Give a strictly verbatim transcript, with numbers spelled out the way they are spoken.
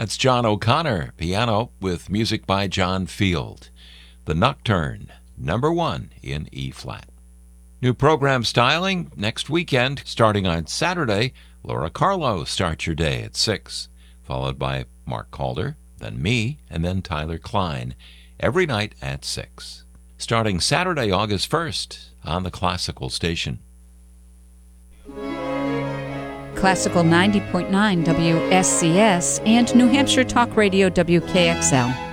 That's John O'Connor, piano, with music by John Field. The Nocturne, number one in E-flat. New program styling next weekend, starting on Saturday. Laura Carlo starts your day at six, followed by Mark Calder, then me, and then Tyler Klein, every night at six. Starting Saturday, August first, on the Classical Station. Classical ninety point nine W S C S and New Hampshire Talk Radio W K X L.